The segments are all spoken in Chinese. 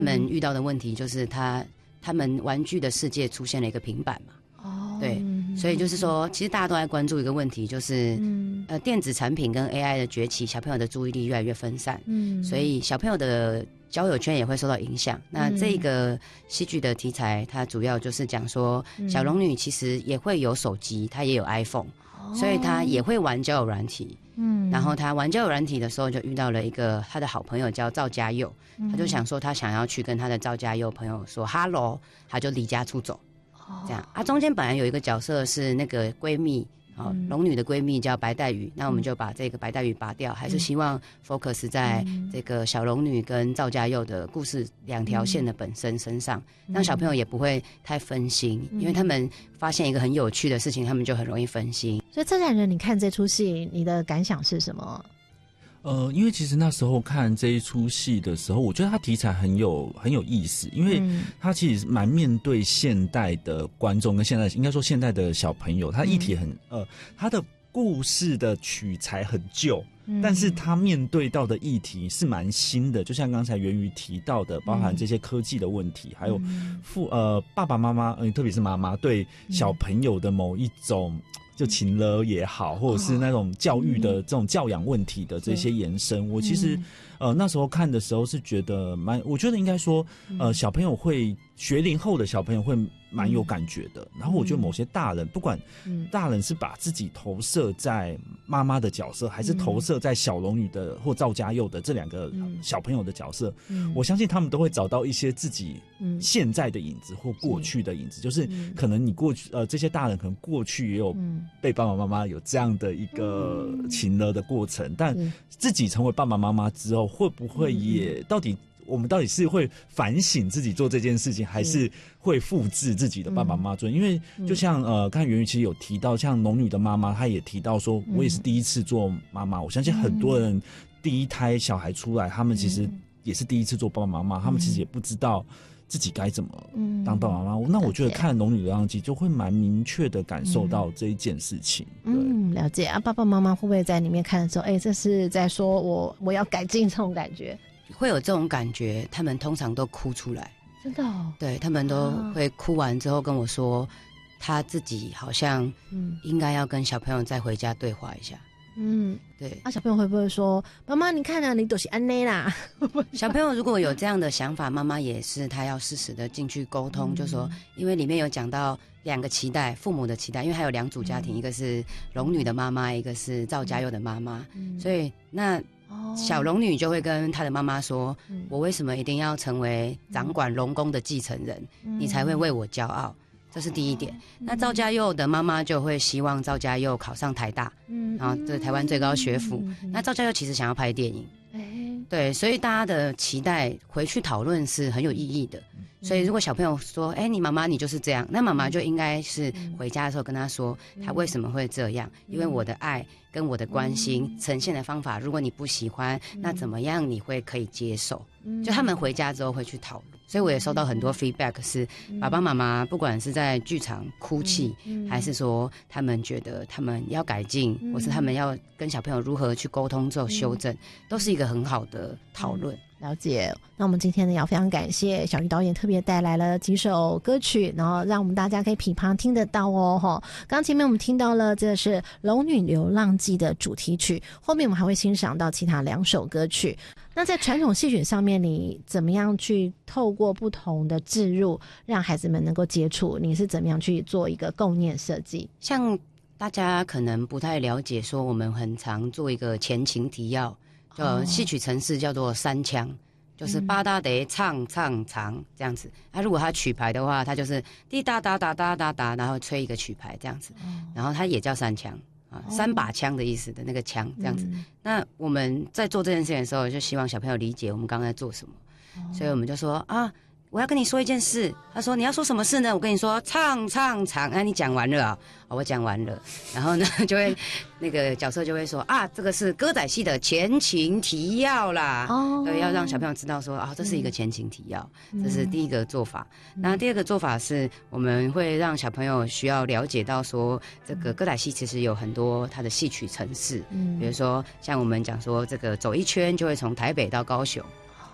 他们遇到的问题就是他们玩具的世界出现了一个平板嘛。对，所以就是说，其实大家都在关注一个问题，就是电子产品跟 AI 的崛起，小朋友的注意力越来越分散，所以小朋友的交友圈也会受到影响。那这个戏剧的题材，它主要就是讲说，小龙女其实也会有手机，她也有 iPhone，所以她也会玩交友软体。然后她玩交友软体的时候，就遇到了一个她的好朋友叫赵家佑，她就想说，她想要去跟她的赵家佑朋友说 “hello”， 她就离家出走。这样中间本来有一个角色是那个闺蜜，龙女的闺蜜叫白带鱼，那我们就把这个白带鱼拔掉，还是希望 focus 在这个小龙女跟赵家佑的故事两条线的本身身上，让小朋友也不会太分心，因为他们发现一个很有趣的事情，他们就很容易分心。 所以策展人，你看这出戏，你的感想是什么？ 因为其实那时候看这一出戏的时候，我觉得它题材很有意思，因为它其实蛮面对现代的观众跟应该说现代的小朋友，它议题很它的故事的取材很旧，但是它面对到的议题是蛮新的，就像刚才元瑜提到的，包含这些科技的问题，还有爸爸妈妈，特别是妈妈对小朋友的某一种。就情勒也好，或者是那种教育的这种教养问题的这些延伸，我其实那时候看的时候是觉得我觉得应该说小朋友会学龄后的小朋友会蛮有感觉的。然后我觉得某些大人，不管大人是把自己投射在妈妈的角色，还是投射在小龙女的或赵家佑的这两个小朋友的角色，我相信他们都会找到一些自己现在的影子或过去的影子，就是可能你过去这些大人可能过去也有被爸爸妈妈有这样的一个情勒的过程，但自己成为爸爸妈妈之后，会不会也我们到底是会反省自己做这件事情，还是会复制自己的爸爸妈妈做？因为就像刚才元瑜其实有提到，像龙女的妈妈，她也提到说，我也是第一次做妈妈。我相信很多人第一胎小孩出来，他们其实也是第一次做爸爸妈妈，他们其实也不知道自己该怎么当爸爸妈妈。那我觉得看龙女的浪迹就会蛮明确的感受到这一件事情。 了解啊。爸爸妈妈会不会在里面看的时候，这是在说我要改进这种感觉？ 会有这种感觉，他们通常都哭出来。 真的对，他们都会哭完之后跟我说，他自己好像应该要跟小朋友再回家对话一下。对。 小朋友会不会说，妈妈你看啊，你都是安内啦？ 小朋友如果有这样的想法，妈妈也是他要适时的进去沟通，就说，因为里面有讲到两个期待，父母的期待，因为还有两组家庭，一个是龙女的妈妈，一个是赵家佑的妈妈，所以那小龙女就会跟她的妈妈说，我为什么一定要成为掌管龙宫的继承人，你才会为我骄傲，这是第一点。那赵家佑的妈妈就会希望赵家佑考上台大，然后这台湾最高学府。那赵家佑其实想要拍电影，对，所以大家的期待回去讨论是很有意义的。所以如果小朋友说，你妈妈你就是这样，那妈妈就应该是回家的时候跟他说，他为什么会这样，因为我的爱跟我的关心呈现的方法，如果你不喜欢，那怎么样你会可以接受，就他们回家之后会去讨论。所以我也收到很多 feedback， 是爸爸妈妈不管是在剧场哭泣，还是说他们觉得他们要改进，或是他们要跟小朋友如何去沟通之后修正，都是一个很好的讨论。 了解。那我们今天呢，也要非常感谢小瑜导演特别带来了几首歌曲，然后让我们大家可以品旁听得到哦。刚前面我们听到了这是《龙女流浪记》的主题曲，后面我们还会欣赏到其他2首歌曲。那在传统戏曲上面，你怎么样去透过不同的置入，让孩子们能够接触？你是怎么样去做一个构念设计？ 像大家可能不太了解，说我们很常做一个前情提要，戏曲程式叫做3腔，就是八大得唱唱唱这样子。如果他曲牌的话，他就是滴答答答答答答，然后吹一个曲牌这样子，然后他也叫3腔。3把枪的意思的那个枪这样子。那我们在做这件事情的时候，就希望小朋友理解我们刚刚在做什么，所以我们就说我要跟你说一件事。他说你要说什么事呢？我跟你说唱唱唱。你讲完了我讲完了。然后呢，就会那个角色就会说这个是歌仔戏的前情提要啦。对，要让小朋友知道说这是一个前情提要，这是第一个做法。那第二个做法是，我们会让小朋友需要了解到说，这个歌仔戏其实有很多它的戏曲程式，比如说像我们讲说这个走一圈就会从台北到高雄。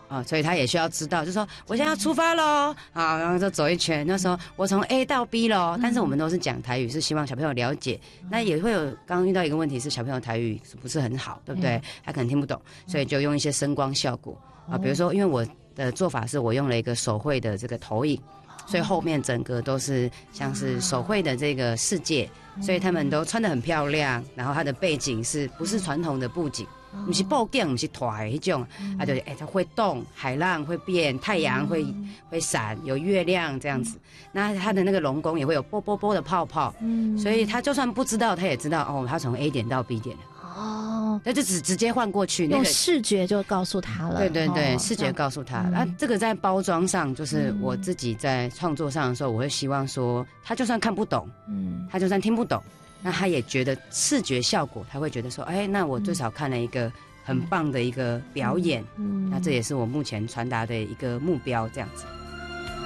所以他也需要知道，就说我现在要出发咯，然后就走一圈。那时候我从 A 到 B 咯，但是我们都是讲台语，是希望小朋友了解。那也会有刚刚遇到一个问题是小朋友台语是不是很好，对不对？他可能听不懂，所以就用一些声光效果比如说因为我的做法是我用了一个手绘的这个投影，所以后面整个都是像是手绘的这个世界，所以他们都穿得很漂亮，然后它的背景不是传统的布景，不是布景，不是拖的那种，就是它会动，海浪会变，太阳会闪，有月亮这样子。那它的那个龙宫也会有啵啵啵的泡泡，所以他就算不知道，他也知道他从 A 点到 B 点了。那就直接换过去， 用视觉就告诉他了。 对，视觉告诉他。那这个在包装上，就是我自己在创作上的时候，我会希望说，他就算看不懂，他就算听不懂，那他也觉得视觉效果，他会觉得说，那我最少看了一个很棒的一个表演。那这也是我目前传达的一个目标，这样子。